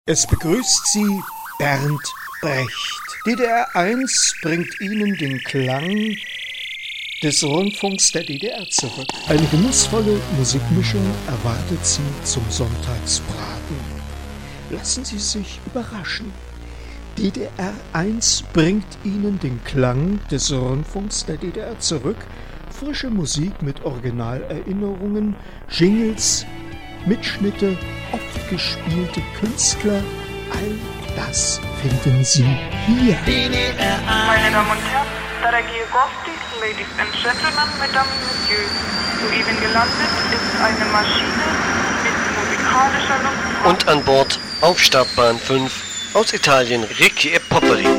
Es begrüßt Sie Bernd Brecht. DDR 1 bringt Ihnen den Klang des Rundfunks der DDR zurück. Eine genussvolle Musikmischung erwartet Sie zum Sonntagsbraten. Lassen Sie sich überraschen. DDR 1 bringt Ihnen den Klang des Rundfunks der DDR zurück. Frische Musik mit Originalerinnerungen, Jingles, Mitschnitte, oft gespielte Künstler, all das finden Sie hier. DDR 1. Meine Damen und Herren, дорогие гости, Ladies and Gentlemen, Mesdames und Messieurs, soeben gelandet ist eine Maschine mit musikalischer Luftfahrt. Und an Bord auf Startbahn 5 aus Italien Ricky e Popoli.